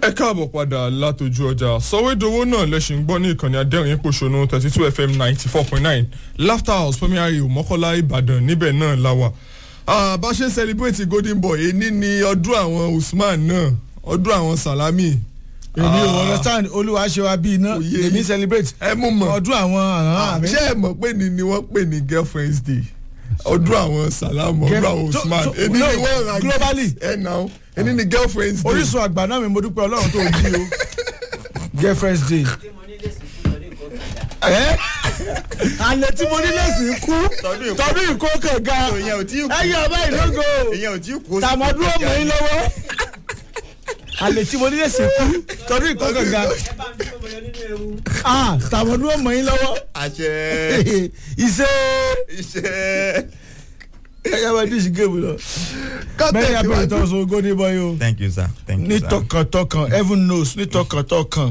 ẹ káàbọ̀ padà látọjú ọjà sọ̀wédowó náà lẹ́sìn gbọ́ ní ìkànnì adẹ́rìn pòṣónú 32 FM 94.9 Laughter House Premier Hill Mọ́kọ́lá Ìbàdàn níbẹ̀ náà la wà. Bá ṣe ń celebrate Golden Boy èní ni ọdún àwọn Usman náà ọdún àwọn Salami. èmi ò understand olúwa ṣe wa bíi iná èmi celebrate ọdún àwọn ṣé ẹ mọ̀ pé ni wọ́n pè ní girlfriend's day ọdún àwọn Salamu ọdún àwọn Usman èní ni wọ́n ra globally ẹ̀ náà èní ni girlfriend's day. orísun àgbà náà mi mo dúpẹ́ Ọlọ́run tó jí o girlfriend's day. alẹ́ tí mo ní lẹ́sìn kú tọdún ìkó kànga ẹ̀yìn ọba ìlógo tàmọ́dún ọmọ yín lọ́wọ́ alẹ́ tí mo ní lẹ́sìn kú tọdún ìkó kànga tàmọ́dún ọmọ yín lọ́wọ́ iṣẹ́ ẹ̀yà máa dín sí géèmù lọ. mẹ́rin abẹ́rẹ́ tó so Golden Boy o. Thank you sir. ní tọkàntọkàn heaven knows ní tọkàntọkàn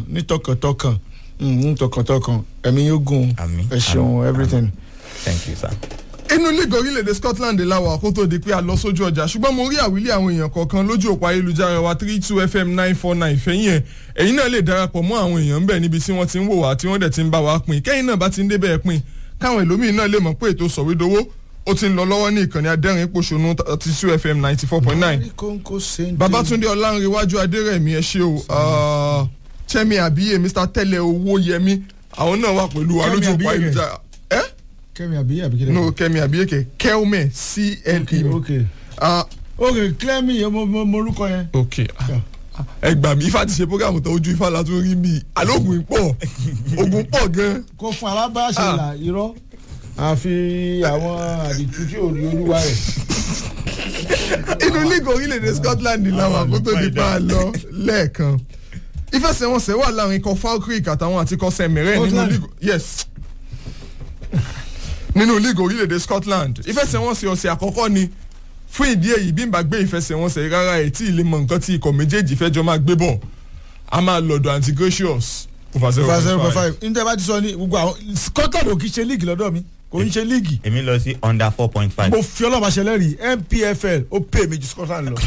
ẹ̀mí yóò gùn ẹ ṣeun everything. Thank you sir. inú líìgì orílẹ̀-èdè Scotland làwọn àkótó di pé a lọ sójú ọjà ṣùgbọ́n mo rí àwílé àwọn èèyàn kọ̀ọ̀kan lójú òpó ayélujára wa 32 FM 949 fẹ́yìn ẹ̀ ẹ̀yin náà lè darapọ̀ mọ́ àwọn èèyàn ń bẹ̀ níbi tí wọ́n ti ń wò wá tí wọ́n dẹ̀ ti ń bá wa pín kẹ́yìn náà bá ti ń débẹ̀ pín káwọn ẹlòmíín náà lè mọ̀ pé ètò sọ̀wédowó ó ti ń lọ lọ́wọ́ ní ìkànnì adẹ́rìn pòṣónú 32 FM 94.9. Babátúndé Ọlánrewájú Adérẹ̀mí ẹ ṣé o Chemi Abiye Mr. Tẹ́lẹ̀ Owóyẹmí àwọn náà wà pẹ̀lú wa lójú òpó ayélujára. Kẹ́mi Abiye àbí kílẹ̀. No Kẹ́mi Abiye kẹ Kelme CLE. ok Kẹ́mi mo orúkọ yẹn. ok ẹ gbà mí Ifá ti ṣe programu tó ojú Ifá látún rí mi alóògùn pọ̀ ogun pọ̀ gan. kò fún alábàáṣe là irọ́ àfi àwọn àdìtú tí ò ní olúwa rẹ̀. inú líìgì orílẹ̀-èdè Scotland làwọn àkótó di bá a lọ lẹ́ẹ̀kan ìfẹsẹ̀wọnsẹ̀ wà láàrin ikọ̀ Falkirk àtàwọn àti ikọ̀ Sẹ̀mẹ̀rẹ̀ nínú líìgì yes nínú líìgì orílẹ̀-èdè Scotland ìfẹsẹ̀wọnsẹ̀ ọ̀sẹ̀ àkọ́kọ́ ni fún ìdí èyí bí n bá gbé ìfẹsẹ̀wọnsẹ̀ rárá ẹ̀ tí ilé mọ̀ nǹkan tí ikọ̀ méjèèjì fẹ́ jọ máa gbé bọ̀ a máa lọ́dọ̀ Antigracious over 0.5. níta bá ti sọ ní gbogbo àwọn Scotland ò kì í ṣe líìgì lọ́dọ̀ mi kò ń ṣe líìgì. èmi lọ sí under 4.5. mo fi ọlọ́mọ aṣẹlẹ́rì NPFL ó pè mí ju Scotland lọ.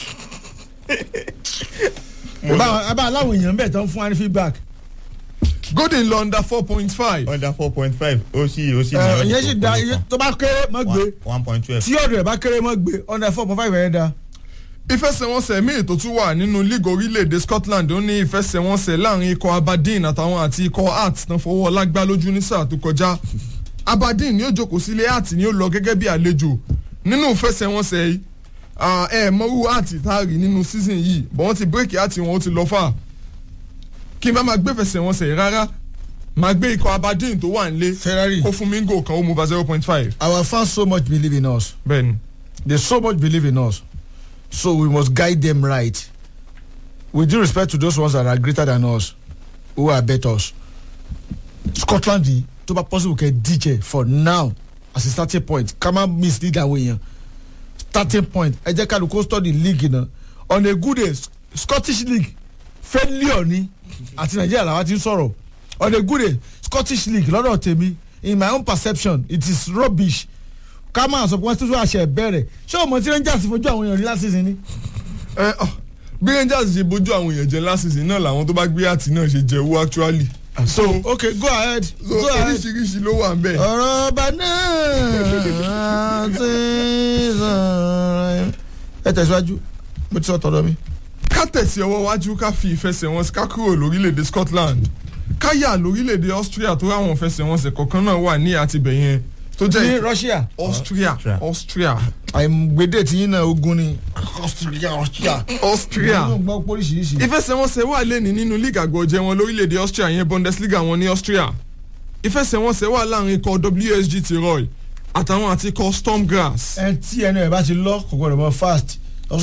abá aláwọ̀ èèyàn bẹ̀ tán fún wa ní feedback. Golden lọ under 4.5. under 4.5 ó sì ní ìyẹn sì da tó bá kéré mọ́ gbé 1.12. tí ọ̀dọ̀ ẹ̀ bá kéré mọ́ gbé under 4.5 ẹ̀ da. ìfẹsẹ̀wọnsẹ̀ míì tó tún wà nínú líìgì orílẹ̀-èdè Scotland ó ní ìfẹsẹ̀wọnsẹ̀ láàrin ikọ̀ Aberdeen àtàwọn àti ikọ̀ Hearts náà fọwọ́ lágbá lójú ní sáà tó kọjá Aberdeen ni ó jókòó sílé Hearts ni ó lọ gẹ́gẹ́ bí àlejò nínú ìfẹsẹ̀wọnsẹ̀ yìí mọ́rú Hearts tá a rí nínú season yìí bọ́ wọ́n ti bírèkì Hearts wọn ó ti lọ fà kí n bá máa gbé ìfẹsẹ̀wọnsẹ̀ rárá máa gbé ikọ̀ Aberdeen tó wà nílé Ferrari kó fún mi ń gò kan ó mú over 0.5. Our fans so much believe in us. bẹ́ẹ̀ni. They so much believe in us. So we must guide them right. With due respect to those ones that are greater than us, who are better. Scotland yìí tó bá possible kẹ́ díje for now as a starting point. Ká má mislead àwọn èèyàn. Starting point ẹ jẹ́ ká ló kó study league náà. On a good day Scottish league failure ni àti Nàìjíríà làwọn ti ń sọ̀rọ̀. On a good day Scottish league lọ́dọ̀ tèmi in my own perception it is rubbish. ká máa sọ pé wọ́n tún àṣẹ bẹ̀rẹ̀ ṣé o mọ̀ tí Rangers fojú àwọn èèyàn rí last season ni. bí Rangers ṣe bójú àwọn èèyàn jẹ last season náà làwọn tó bá gbé àti náà ṣe jẹ owó actually. so okay go ahead. so oríṣiríṣi ló wà ń bẹ̀. ọ̀rọ̀ ọba náà ti sọ̀rọ̀ ẹ tẹ̀síwájú mo ti sọ tọ̀dọ̀ mi. ká tẹ̀sí ọwọ́ wájú ká fi ìfẹsẹ̀wọnsẹ̀ ká kúrò lórílẹ̀‐èdè Scotland ká yà lórílẹ̀‐èdè Austria tó ráwọn ìfẹsẹ̀wọnsẹ̀ kọ̀ọ̀kan náà wà ní àtibẹ̀yẹn tó jẹ́ ní Russia. Austria. àìgbédè tí yín náà ogun ni. Austria. mo gbọ́ póríṣiríṣi. ìfẹsẹ̀wọnsẹ̀ wà lẹ́ni nínú league àgbọ̀jẹ̀ wọn lórílẹ̀‐èdè Austria yẹn Bundesliga wọn ní Austria. ìfẹsẹ̀wọnsẹ̀ wà láàrin ikọ̀ WSG Tirol àtàwọn àti ikọ̀ Storm Grass. ẹ tí ẹnu ẹ bá ti lọ kò gbọdọ̀ mọ fast.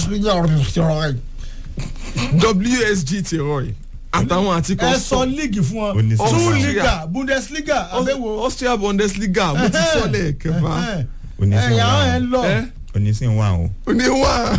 WSG Tirol àtàwọn àti ikọ̀ ẹ sọ líìgì fún wọn. Two-Liga Bundesliga àbẹ̀wò. Austria Bundesliga mo ti sọ lẹ́ẹ̀kẹfà. ẹ̀yà ẹ̀ lọ. onísìn wà o. oníwà.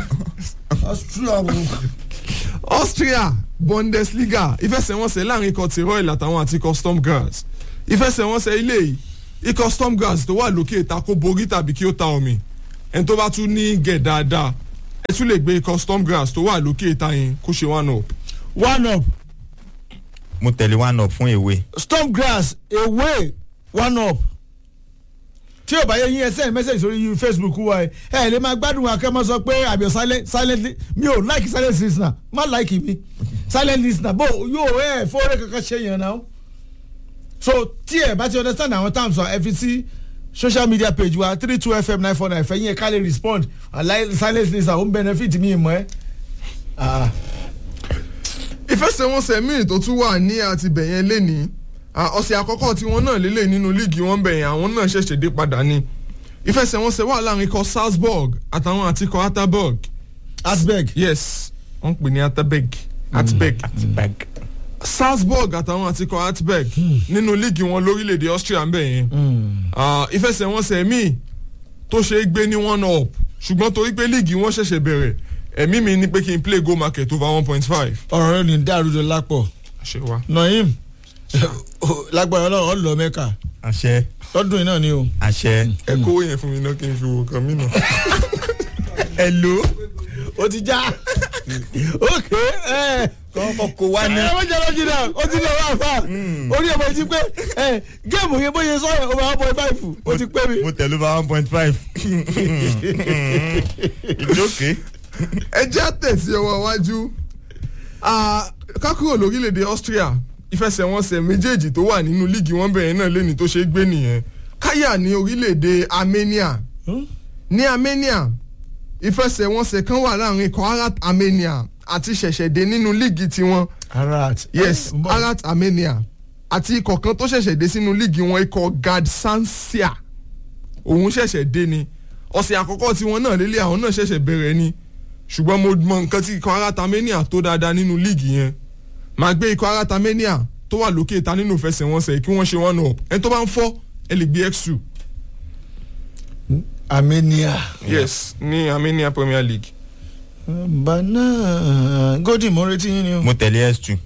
Austria Bundesliga ìfẹsẹ̀wọnsẹ̀ láàrin ikọ̀ Tirol àtàwọn àti ikọ̀ Storm Grass ìfẹsẹ̀wọnsẹ̀ ilé yìí ikọ̀ Storm Grass tó wà lókè ta kó borí tàbí kí ó ta omi ẹni tó bá tún ní gẹ̀ dáadáa ẹ tún lè gbé ikọ̀ Storm Grass tó wà lókè ta yẹn kó ṣe one up one up. mo tẹ̀lé 1-up fún èwe. Storm Grass away 1-up. tí o bá yẹ yín ẹ send message sórí Facebook wa ẹ lè máa gbádùn akẹ́mọ́ sọ pé àbí silently mi ò like silent listener má like mi silent listener bó yóò fọ́ọ̀rẹ́ kankan ṣe yẹn náà. So tí ẹ bá ti understand àwọn terms wa ẹ fi sí social media page wa 32FM 949 fẹ̀yìn ẹ̀ ká lè respond silent listener ó ń benefit mi ìmọ̀ ẹ́. ìfẹsẹ̀wọnsẹ̀ míì tó tún wà ní àtibẹ̀yẹn lẹ́ni ọ̀sẹ̀ àkọ́kọ́ tí wọ́n náà lélẹ̀ nínú líìgì wọn bẹ̀yẹn àwọn náà ṣẹ̀ṣẹ̀ dé padà ní ìfẹsẹ̀wọnsẹ̀ wà láàrin ikọ̀ Salzburg àtàwọn àti ikọ̀ Atterberg. Atterberg. Yes wọ́n pè ní Atterberg. Salzburg àtàwọn àti ikọ̀ Atterberg nínú líìgì wọn lórílẹ̀‐èdè Austria ń bẹ̀yẹn ìfẹsẹ̀wọnsẹ̀ míì tó ṣe é gbé ní 1-up ṣùgbọ́n torí pé líìgì wọn ṣẹ̀ṣẹ̀ bẹ̀rẹ̀ ẹ̀mí mi ní pé kí n play goal market over 1.5. ọ̀rọ̀ rẹ̀ ní dàrúdò lápọ̀. ṣe wa. Naim lágbára Ọlọ́run ọ̀lọ́ mẹ́ka. àṣẹ. lọ́dún yìí náà ni o. àṣẹ. ẹ kówó yẹn fún mi náà kí n fi wo kan mí náà. ẹ lò. o ti já. ok kọ́kọ́ kó wá ní. ẹ wọ́n jẹ́ lọ́jọ́ náà o ti lè wá fà. orí ẹ̀ mọ̀ ti pé géèmù yẹn bóyá sọ̀rọ̀ over 1.5 o ti pé mi. mo tẹ̀lé over 1.5. ìjókè. ẹ jẹ́ àtẹ̀sí ọwọ́ iwájú kákúrò lórílẹ̀‐èdè Austria ìfẹsẹ̀wọnsẹ̀ méjèèjì tó wà nínú líìgì wọn bẹ̀rẹ̀ náà lẹ́ni tó ṣe é gbé nìyẹn káyà ní orílẹ̀‐èdè Armenia ní Armenia ìfẹsẹ̀wọnsẹ̀ kan wà láàrin ikọ̀ Arat Armenia àti ṣẹ̀ṣẹ̀dé nínú líìgì tiwọn yes Arat Armenia àti ikọ̀ kan tó ṣẹ̀ṣẹ̀dé sínú líìgì wọn ikọ̀ Gadsansia òun ṣẹ̀ṣẹ̀dé ni ọ̀sẹ̀ àkọ́kọ́ tiwọn náà lélẹ̀ àwọn náà ṣẹ̀ṣẹ̀ bẹ̀rẹ̀ ni ṣùgbọ́n mo mọ nǹkan tí ikọ̀ Arat Armenia tó dáadáa nínú líìgì yẹn máa gbé ikọ̀ Arat Armenia tó wà lókè ta nínú ìfẹsẹ̀wọnsẹ̀ kí wọ́n ṣe 1-up ẹni tó bá ń fọ́ ẹ lè gbé x2. Armenia. yes ní Armenia Premier League. bana Golden mo retí yín ni o. mo tẹ̀lé S2.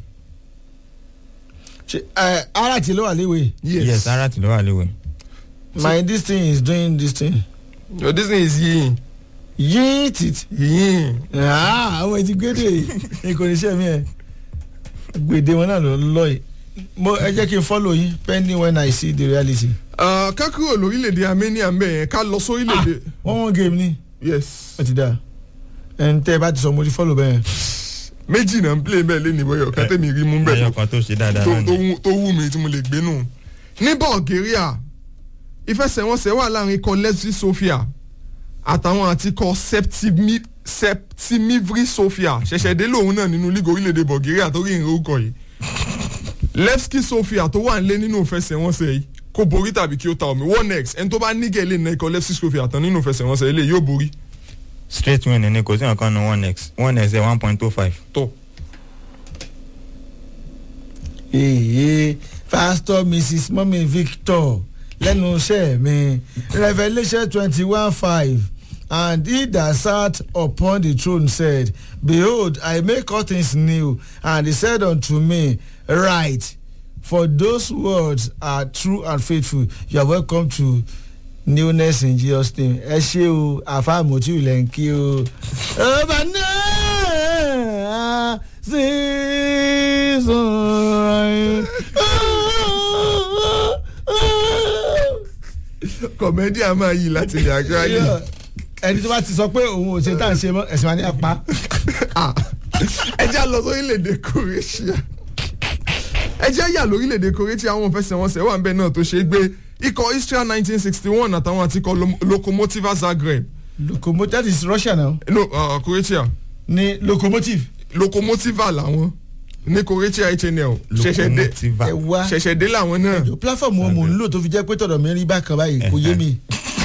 Arat ló wà léwe. yes Arat ló wà léwe. My this thing is doing this thing. your this thing is yìnyín. yín tit. yìnyín. àwọn ètí gbédè kò ní ṣe mí ẹ gbèdé wọn náà lọ yìí mo ẹ jẹ́ kí n follow yín pending when I see the reality. kákúrò lórílẹ̀‐èdè Armenia ń bẹ̀ yẹn ká lọ sórílẹ̀‐èdè. wọ́n game ni. yes. ó ti dáa ẹn tẹ́ ẹ bá ti sọ mo ti follow bẹ́ẹ̀. méjì náà ń play bẹ́ẹ̀ lé níbọ̀ kátẹ́ mi rí mú bẹ́ẹ̀ ayọ̀kan tó ṣe dáadáa náà ni. tó wù mí tí mo lè gbé nù. ní Bulgaria ìfẹsẹ̀wọnsẹ̀ wà láàrin ikọ̀ Levski Sofia àtàwọn àti ikọ̀ Septimivri Sofia ṣẹ̀ṣẹ̀ dé lòun náà nínú líìgì orílẹ̀-èdè Bulgaria tó rí ìrìn orúkọ yìí. Levski Sofia tó wà nílé nínú ìfẹsẹ̀wọnsẹ̀ yìí kó borí tàbí kí ó ta omi 1x ẹni tó bá nígẹ̀ lè na ikọ̀ Levski Sofia tán nínú ìfẹsẹ̀wọnsẹ̀ ilé yóò borí. straight win ni kò sí nǹkan nu 1x ẹ̀ 1.25. tó. Pastor Mrs. Mummy Victor lẹ́nu iṣẹ́ mi Revelation 21:5 and he that sat upon the throne said, behold, I make all things new, and he said unto me, write, for those words are true and faithful. You are welcome to newness in Jesus' name. ẹ ṣé o àfàmùtí ilẹ̀ ń kí o. ọba náà sí sọ̀rọ̀ kọ̀mẹ́dì a máa yí láti ilẹ̀ àgbáyé. ẹni tó bá ti sọ pé òun ò ṣe tá à ń ṣe mọ́ ẹ̀sìn wa ní apá. ẹ já lọ sórílẹ̀-èdè Croatia ẹ jẹ́ yà lórílẹ̀‐èdè Croatia àwọn ìfẹsẹ̀wọnsẹ̀ wà nbẹ̀ náà tó ṣe é gbé ikọ̀ Istria 1961 àtàwọn àti ikọ̀ Lokomotiva Zagreb. Lokomotiv that is Russia now. no Croatia. ni Lokomotiv. Lokomotiva làwọn ní Croatia HNL ṣẹ̀ṣẹ̀ dé làwọn náà. platform wọn mò ń lò tó fi jẹ́ pé tọ̀dọ̀ mi rí bákan báyìí kò yé mi.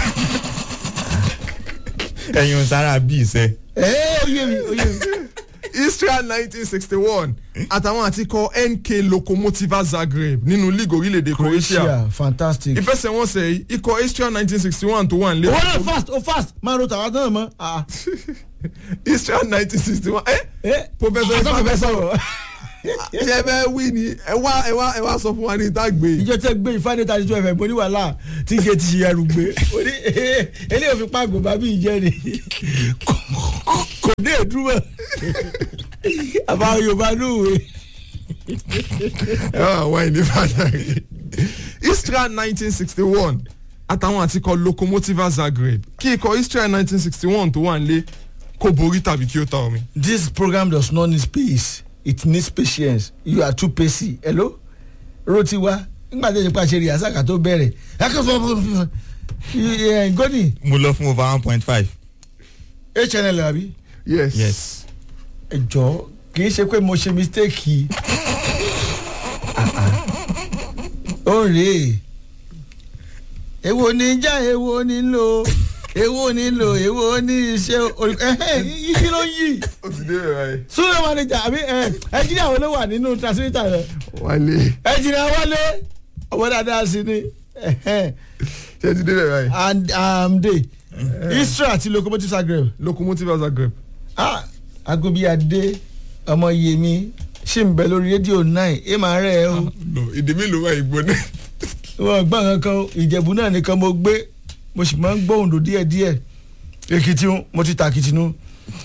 ẹ̀yin sára bíi iṣẹ́. ó yé mi. Istria 1961 àtàwọn àti ikọ̀ NK Lokomotiva Zagreb nínú league orílẹ̀-èdè Croatia. fantastic. ìfẹsẹ̀wọnsẹ̀ yìí ikọ̀ Istria 1961 tó wà nílé. owó náà fast máa ro tàwa náà mọ́. Istria 1961 professor professor ṣe bẹ́ẹ̀ wí ni ẹ wá sọ fún wa ní ìta gbé. ìjọ tẹ gbé ìfáàní tàbí tó ẹ̀fẹ̀ mo ní wàhálà tí ike ti ṣe ẹrù gbé eléyìí òfin pàgọ́ bá bí ìjẹ́ ni kò dé ìdúró. àbá yorùbá lóòwe. wáyé ní Ìbàdàn. Istra 1961 àtàwọn àti ikọ̀ Lokomotiva Zagreb kí ikọ̀ Istra 1961 tó wà nílé kó borí tàbí kí ó ta omi. This program does not need space, it needs patience. You are too pacey. Hello? Rotiwa, nígbà tí ìjọba ṣe rí àṣàkà tó bẹ̀rẹ̀. Goni. mo lọ fún over 1.5. HNL àbí? Yes. Ẹjọ́ kì í ṣe pé mo ṣe mistake yìí. Ó rèé. Èwo ni já èwo ni lò èwo ni lò èwo ni iṣẹ́ yíyí ló yí. ó ti dé bẹ̀rẹ̀ báyìí. Súnlẹ̀ manager àbí ẹnjìnìà wo ló wà nínú transmitter rẹ̀? Wálé. Ẹnjìnìà Wálé ọmọ dáadáa sí ni. ṣé ti dé bẹ̀rẹ̀ báyìí. And dey Istra àti Lokomotiv Zagreb. Lokomotiva Zagreb. Agobiade ọmọ Yemi ṣì ń bẹ lórí rédíò 9 ẹ máa rẹ̀ ẹ́ o. Èdè mélòó wà ìgbóná. Wọ́n gbọ́n kankan Ìjẹ̀bú náà nìkan mo gbé mo sì máa ń gbọ́ Oǹdó díẹ̀díẹ̀ Èkìtì mo ti ta Èkìtì nu.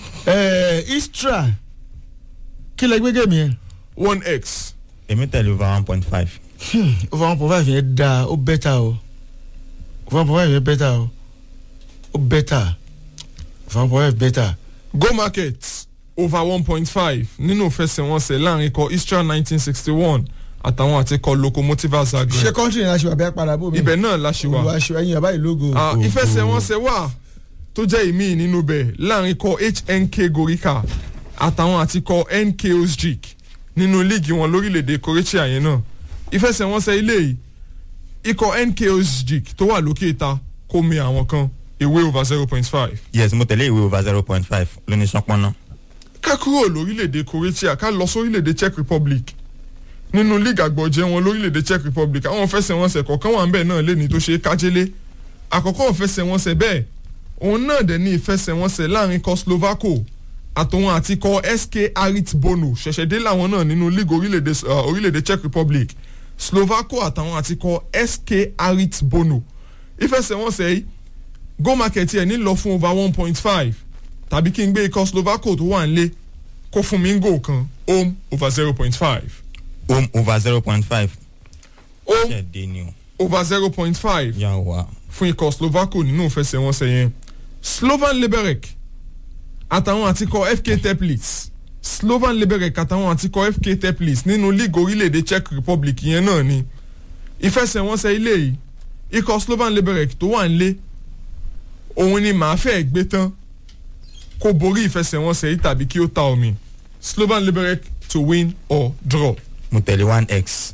Istra kí lẹ gbé gèmí yẹn. 1x. èmi tẹ̀lé over 1.5. Over 1.5 yẹn dáa ó bẹ́tà o. Over 1.5 yẹn bẹ́tà o. Ó bẹ́tà. Over 1.5 bẹ́tà. Go market over 1.5 nínú ìfẹsẹ̀wọnsẹ̀ láàrin ikọ̀ Istra 1961 àtàwọn àti ikọ̀ Lokomotiva Zagreb. Ṣé kọ́ńtì yẹn aṣọ àbẹ́ padà bò mí. ibẹ̀ náà la ṣe wà. Olùwàṣọ ẹ̀yìn àbá ìlógo. ìfẹsẹ̀wọnsẹ̀ wà tó jẹ́ ìmí nínú bẹ̀ láàrin ikọ̀ HNK Gorica àtàwọn àti ikọ̀ NK Osijek nínú líìgì wọn lórílẹ̀‐èdè Croatia yẹn náà. ìfẹsẹ̀wọnsẹ̀ ilé yìí ikọ̀ NK Osijek tó wà lókè ìta kó mi àwọn kan ìwé over 0.5. yes mo tẹ̀lé ìwé over 0.5 lóní sánpọ́nà. ká kúrò lórílẹ̀‐èdè Croatia ká lọ sórílẹ̀‐èdè Czech Republic nínú league àgbọ̀jẹ̀ wọn lórílẹ̀‐èdè Czech Republic àwọn fẹsẹ̀wọnsẹ̀ kọ̀ọ̀kan wà ń bẹ̀ náà lẹ́ni tó ṣe é kájélé àkọ́kọ́ fẹsẹ̀wọnsẹ̀ bẹ́ẹ̀ òun náà dẹ̀ ní ìfẹsẹ̀wọnsẹ̀ láàrin ikọ̀ Slovako àtòun àti ikọ̀ SK Arit Bono ṣẹ̀ṣẹ̀ dé làwọn náà nínú league orílẹ̀‐èdè Czech Republic Slovako àtàwọn àti ikọ̀ SK Arit Bono ìfẹsẹ̀wọnsẹ̀ yìí go market yẹn ní lọ fún over 1.5 tàbí kí n gbé ikọ̀ Slovako tó wà nílé kó fún mi ń gò kan home over 0.5. home over 0.5. home ṣẹ̀dẹ̀ ni o. over 0.5 yà wá. fún ikọ̀ Slovako nínú ìfẹsẹ̀wọnsẹ̀ yẹn. Slovan Liberec àtàwọn àtikọ̀ FK Teplice Slovan Liberec àtàwọn àtikọ̀ FK Teplice nínú league orílẹ̀-èdè Czech Republic yẹn náà ni ìfẹsẹ̀wọnsẹ̀ ilé yìí ikọ̀ Slovan Liberec tó wà nílé òun ni màá fẹ́ gbé tán kó borí ìfẹsẹ̀wọnsẹ̀ yìí tàbí kí ó ta omi. Slovan Liberec to win or draw. mo tẹ̀lé 1x.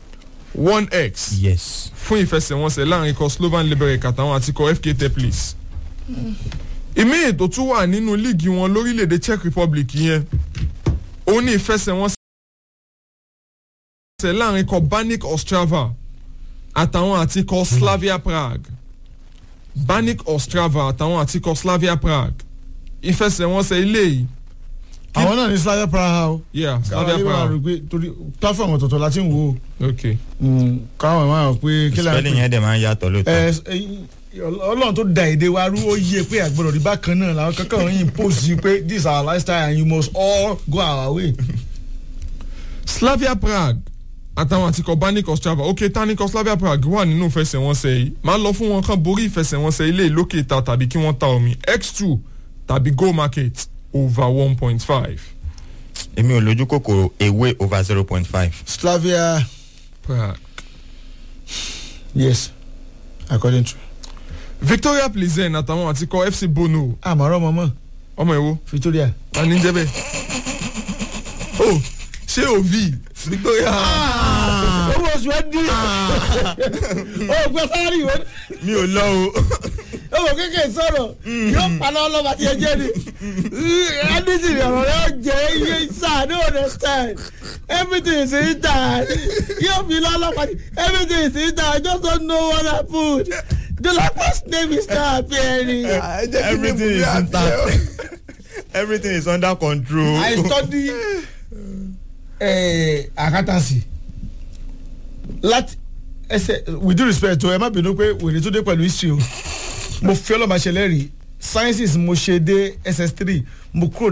1x. yes. fún ìfẹsẹ̀wọnsẹ̀ láàrin ikọ̀ Slovan Liberec àtàwọn àtikọ̀ FK Teplice. ìmí ètò tún wà nínú líìgì wọn lórílẹ̀‐èdè Czech Republic yẹn òun ní ìfẹsẹ̀wọnsẹ̀ láàrin ikọ̀ Baník Ostrava àtàwọn àtikọ̀ Slavia Prague. Baník Ostrava àtàwọn àtikọ̀ Slavia Prague ìfẹsẹ̀wọnsẹ̀ ilé yìí. àwọn náà ní Slavia Praha o. yeah Slavia Prague. torí platform ọ̀tọ̀ọ̀tọ̀ la ti ń wo. ok. káwọn máa ń pè kí láti. spelling yẹn dẹ̀ máa ń yàtọ̀ lóòótọ́. Ọlọ́run tó da èdè wa rú ó yẹ pé àgbọ̀dọ̀ rí bákan náà làwọn kankan yìí post yìí pé this is our lifestyle and you must all go our way. Slavia Prague àtàwọn àtikọ̀ Baník Ostrava ok tánikọ̀ Slavia Prague wà nínú ìfẹsẹ̀wọnsẹ̀ yìí máa lọ fún wọn kan borí ìfẹsẹ̀wọnsẹ̀ ilé ìlókè ìta tàbí kí wọ́n ta omi x2 tàbí go market over 1.5. èmi ò lójú kòkòrò away over 0.5. Slavia Prague. yes according to. Victoria Plizen àtàwọn àtikọ̀ FC Bono. àmọ̀ràn mọ̀mọ́. ọmọ ìwo. Victoria. ta ni ń jẹ́ bẹ́ẹ̀. oh ṣé òbí Victoria. owó oṣù ẹ dín. o gbẹ sáré ìwé. mi ò lọ o. owó kékeré sọ̀rọ̀ yóò paná ọlọ́ba tí ẹ jẹ́ ni. ẹnìtì ọ̀rọ̀ rẹ̀ jẹ́ iye sáà no understand everything is in there yóò fi lọ́lọ́pàá everything is in there I just don't know what I put. The last name is not appearing. everything is intact. everything is under control. I study accountancy. With due respect to ẹ má bínú pé wèrè tó dé pẹ̀lú history o mo fi ọlọ́mà ṣẹlẹ̀ rí sciences mo ṣe dé SS3 mo kúrò.